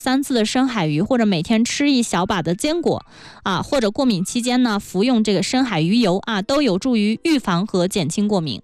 3次的深海鱼，或者每天吃1小把的坚果啊，或者过敏期间呢服用这个深海鱼油啊，都有助于预防和减轻过敏。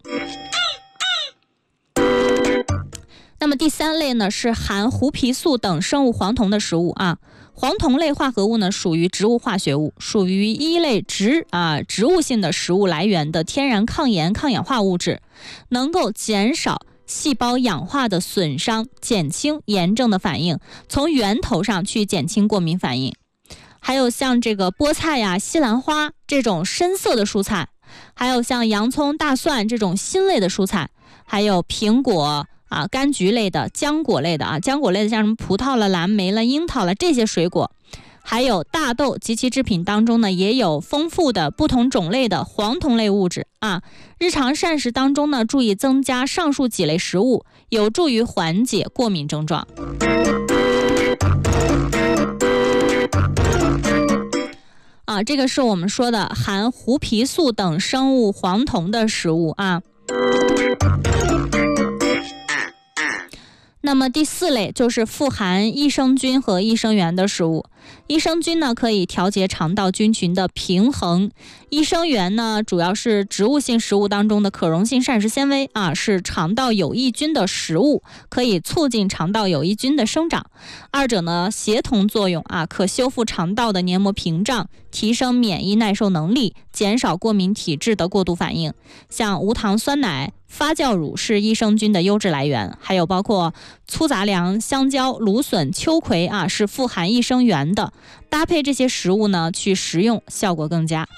那么第3类呢是含胡皮素等生物黄酮的食物啊。黄酮类化合物呢属于植物化学物，属于一类植物性的食物来源的天然抗炎抗氧化物质，能够减少细胞氧化的损伤，减轻炎症的反应，从源头上去减轻过敏反应。还有像这个菠菜呀、西兰花这种深色的蔬菜，还有像洋葱、大蒜这种辛类的蔬菜，还有苹果柑橘类的、浆果类的浆果类的像什么葡萄了、蓝莓了、樱桃了这些水果，还有大豆及其制品当中呢也有丰富的不同种类的黄酮类物质啊。日常膳食当中呢注意增加上述几类食物，有助于缓解过敏症状。这个是我们说的含胡皮素等生物黄酮的食物啊。那么第4类就是富含益生菌和益生元的食物。益生菌呢可以调节肠道菌群的平衡，益生元呢主要是植物性食物当中的可溶性膳食纤维是肠道有益菌的食物，可以促进肠道有益菌的生长。二者呢协同作用可修复肠道的黏膜屏障，提升免疫耐受能力，减少过敏体质的过度反应。像无糖酸奶、发酵乳是益生菌的优质来源，还有包括粗杂粮、香蕉、芦笋、秋葵是富含益生元的。搭配这些食物呢去食用，效果更佳。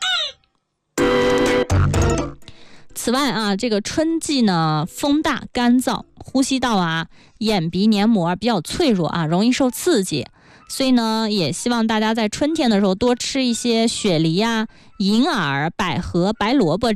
此外这个春季呢风大干燥，呼吸道眼鼻黏膜比较脆弱容易受刺激，所以呢也希望大家在春天的时候多吃一些雪梨银耳、百合、白萝卜